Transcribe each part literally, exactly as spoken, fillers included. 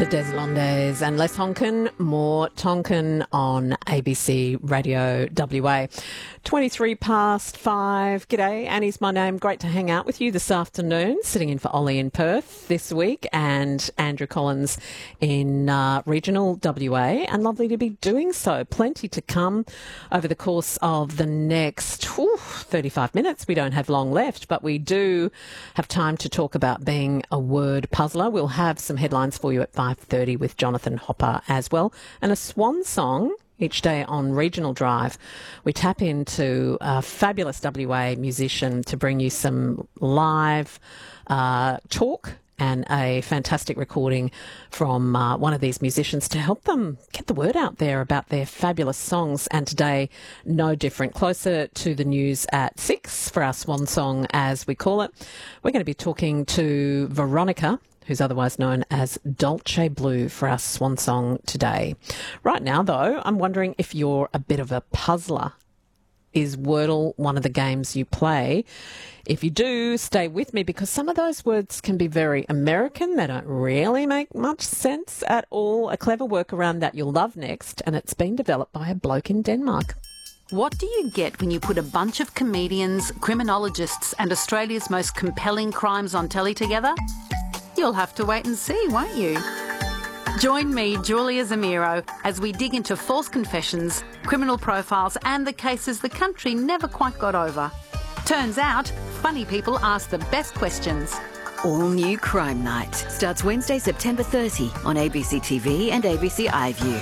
The Deslondes and less honkin', more tonkin on A B C Radio W A. twenty-three past five. G'day, Annie's my name. Great to hang out with you this afternoon. Sitting in for Ollie in Perth this week and Andrew Collins in uh, regional W A. And lovely to be doing so. Plenty to come over the course of the next whew, thirty-five minutes. We don't have long left, but we do have time to talk about being a word puzzler. We'll have some headlines for you at five thirty with Jonathan Hopper as well. And a swan song each day on Regional Drive. We tap into a fabulous W A musician to bring you some live uh, talk and a fantastic recording from uh, one of these musicians to help them get the word out there about their fabulous songs. And today, no different. Closer to the news at six for our swan song, as we call it. We're going to be talking to Veronica, who's otherwise known as Dolce Blue, for our swan song today. Right now, though, I'm wondering if you're a bit of a puzzler. Is Wordle one of the games you play? If you do, stay with me, because some of those words can be very American. They don't really make much sense at all. A clever workaround that you'll love next, and it's been developed by a bloke in Denmark. What do you get when you put a bunch of comedians, criminologists and Australia's most compelling crimes on telly together? You'll have to wait and see, won't you? Join me, Julia Zamiro, as we dig into false confessions, criminal profiles and the cases the country never quite got over. Turns out, funny people ask the best questions. All new Crime Night starts Wednesday, September thirtieth on A B C T V and A B C iView.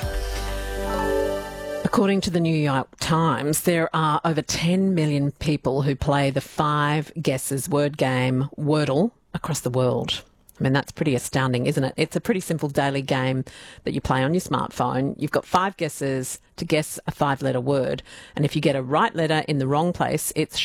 According to the New York Times, there are over ten million people who play the five guesses word game Wordle across the world. I mean, that's pretty astounding, isn't it? It's a pretty simple daily game that you play on your smartphone. You've got five guesses to guess a five-letter word. And if you get a right letter in the wrong place, it's